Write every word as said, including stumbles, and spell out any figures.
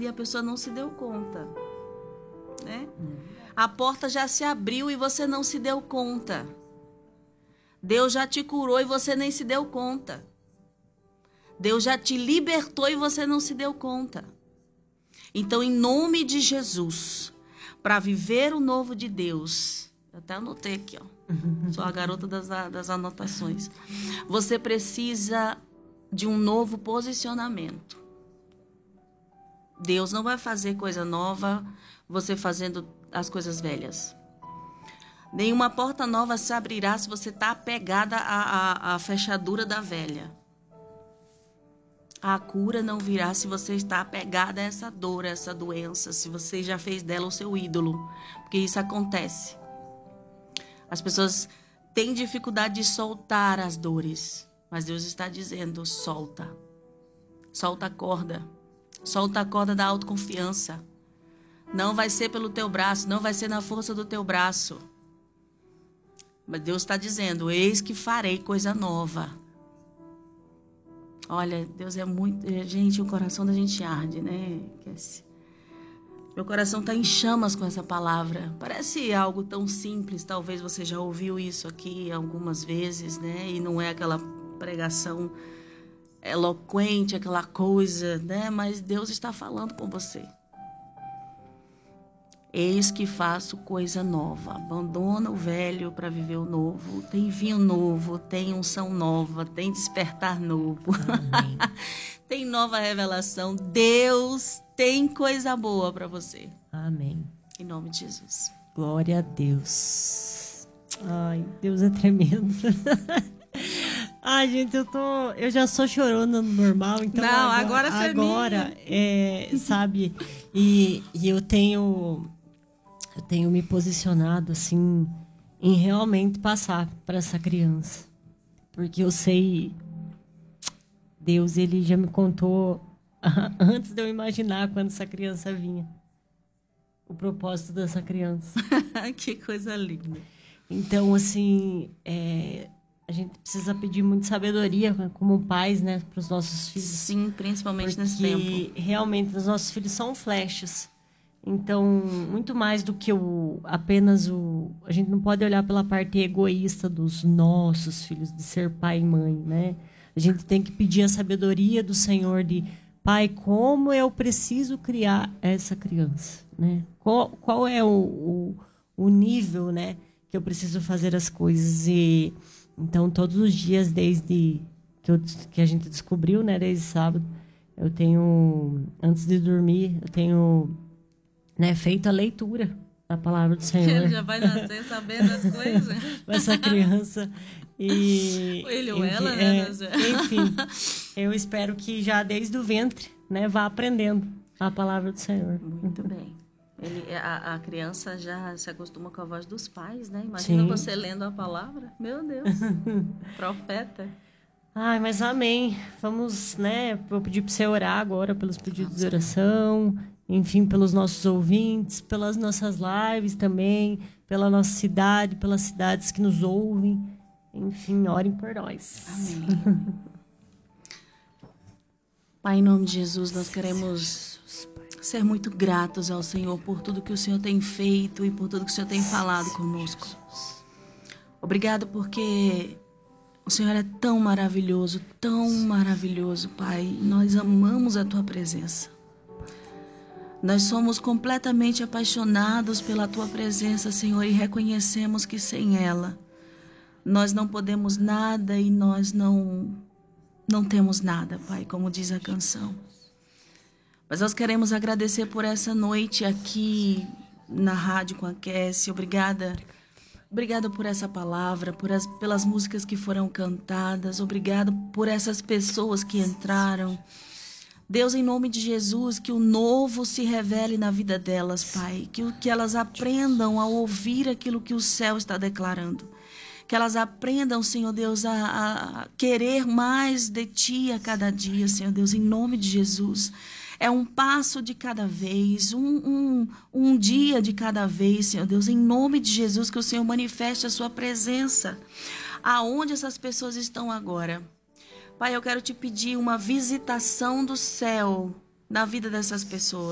e a pessoa não se deu conta, né? A porta já se abriu e você não se deu conta. Deus já te curou e você nem se deu conta. Deus já te libertou e você não se deu conta. Então, em nome de Jesus, para viver o novo de Deus, eu até anotei aqui, ó. Sou a garota das, das anotações. Você precisa de um novo posicionamento. Deus não vai fazer coisa nova você fazendo as coisas velhas. Nenhuma porta nova se abrirá se você está apegada à, à, à fechadura da velha. A cura não virá se você está apegada a essa dor, a essa doença, se você já fez dela o seu ídolo. Porque isso acontece. As pessoas têm dificuldade de soltar as dores. Mas Deus está dizendo, solta. Solta a corda. Solta a corda da autoconfiança. Não vai ser pelo teu braço, não vai ser na força do teu braço. Mas Deus está dizendo, eis que farei coisa nova. Olha, Deus é muito... Gente, o coração da gente arde, né? Meu coração está em chamas com essa palavra. Parece algo tão simples, talvez você já ouviu isso aqui algumas vezes, né? E não é aquela pregação eloquente, aquela coisa, né? Mas Deus está falando com você. Eis que faço coisa nova. Abandona o velho para viver o novo. Tem vinho novo, tem unção nova, tem despertar novo. Tem nova revelação. Deus tem coisa boa para você. Amém. Em nome de Jesus. Glória a Deus. Ai, Deus é tremendo. Ai, gente, eu tô... Eu já sou chorona no normal, então... Não, agora, agora você agora é, sabe? E, e eu tenho... Eu tenho me posicionado, assim, em realmente passar para essa criança. Porque eu sei... Deus, ele já me contou, antes de eu imaginar quando essa criança vinha, o propósito dessa criança. Que coisa linda. Então, assim, é, a gente precisa pedir muita sabedoria como pais, né, para os nossos filhos. Sim, principalmente nesse tempo. tempo. Porque realmente os nossos filhos são flechas. Então, muito mais do que o, apenas o... A gente não pode olhar pela parte egoísta dos nossos filhos, de ser pai e mãe, né? A gente tem que pedir a sabedoria do Senhor de... Pai, como eu preciso criar essa criança, né? Qual, qual é o, o, o nível, né, que eu preciso fazer as coisas? E então, todos os dias, desde que, eu, que a gente descobriu, né, desde sábado, eu tenho... Antes de dormir, eu tenho... Né, feito a leitura da palavra do Senhor. Ele já vai nascer sabendo as coisas. Essa criança. E, ele ou enfim, ela, né? É, enfim, eu espero que já desde o ventre, né, vá aprendendo a palavra do Senhor. Muito bem. Ele, a, a criança já se acostuma com a voz dos pais, né? Imagina Sim. você lendo a palavra. Meu Deus. Profeta. Ai, mas amém. Vamos, né? Vou pedir para você orar agora pelos pedidos de oração. Enfim, pelos nossos ouvintes, pelas nossas lives também, pela nossa cidade, pelas cidades que nos ouvem. Enfim, orem por nós. Amém. Pai, em nome de Jesus, nós queremos ser muito gratos ao Senhor por tudo que o Senhor tem feito e por tudo que o Senhor tem falado conosco. Obrigado porque o Senhor é tão maravilhoso, tão maravilhoso, Pai. Nós amamos a Tua presença. Nós somos completamente apaixonados pela Tua presença, Senhor, e reconhecemos que sem ela nós não podemos nada e nós não, não temos nada, Pai, como diz a canção. Mas nós queremos agradecer por essa noite aqui na Rádio com a Cassie. Obrigada, obrigada por essa palavra, por as, pelas músicas que foram cantadas. Obrigada por essas pessoas que entraram. Deus, em nome de Jesus, que o novo se revele na vida delas, Pai. Que, que elas aprendam a ouvir aquilo que o céu está declarando. Que elas aprendam, Senhor Deus, a, a querer mais de Ti a cada dia, Senhor Deus, em nome de Jesus. É um passo de cada vez, um, um, um dia de cada vez, Senhor Deus, em nome de Jesus, que o Senhor manifeste a Sua presença. Aonde essas pessoas estão agora? Pai, eu quero te pedir uma visitação do céu na vida dessas pessoas.